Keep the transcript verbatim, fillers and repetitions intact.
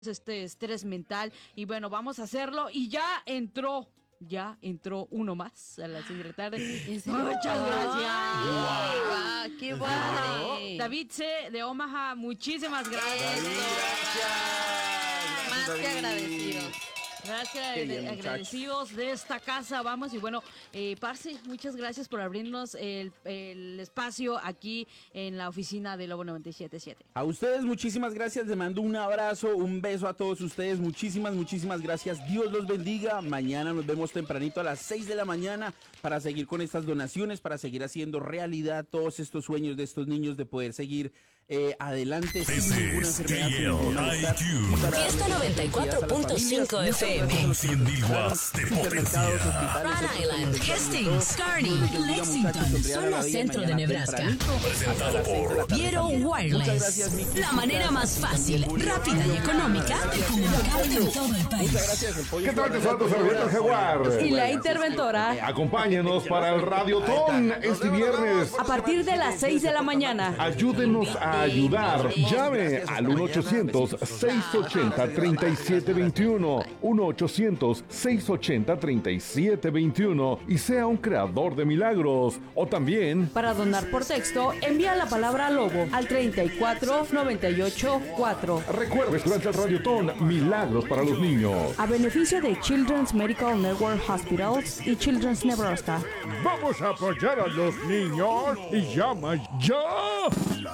este estrés mental y bueno, vamos a hacerlo y ya entró, ya entró uno más a las seis de la tarde. Muchas gracias. Wow, ¡qué padre! David C. de Omaha, muchísimas gracias. David, gracias. Más Gracias, que David. agradecidos. Gracias, Qué bien, de- agradecidos de esta casa, vamos, y bueno, eh, Parce, muchas gracias por abrirnos el, el espacio aquí en la oficina de Lobo noventa y siete punto siete. A ustedes muchísimas gracias, les mando un abrazo, un beso a todos ustedes, muchísimas, muchísimas gracias, Dios los bendiga, mañana nos vemos tempranito a las seis de la mañana para seguir con estas donaciones, para seguir haciendo realidad todos estos sueños de estos niños de poder seguir eh, adelante sin This ninguna is enfermedad, sin K L ningún malestar, I Q. y para darle Fiesta noventa y cuatro punto cinco familias, F M. muchas gracias a los cien mil watts de supermercados, potencia. hospitales, Rhode centros Island, comerciales, Hastings, todos. Kearney, Dios los bendiga, Lexington, muchachos, sonreír a la zona vida centro de mañana Nebraska. tempranito, Presentado a las seis de la por tarde. Viero Muchas Wireless, gracias, Miki. la manera más fácil, Julio. rápida y económica de comunicarte en todo el país. Muchas gracias, el pollo. ¿Qué tal? Te saludo, servilleta Jaguar. Y la interventora, Acompáñenos para el Radiotón este viernes. a partir de las seis de la mañana. Ayúdenos a ayudar. Llame al uno ochocientos, seis ochenta, treinta y siete veintiuno. uno ochocientos, seis ochenta, treinta y siete veintiuno y sea un creador de milagros. O también Para donar por texto, envía la palabra Lobo al treinta y cuatro noventa y ocho cuatro. recuerdes durante el Radiotón Milagros para los niños. A beneficio de Children's Medical Network Hospitals y Children's Nebraska. Vamos a apoyar a los niños y llama ya.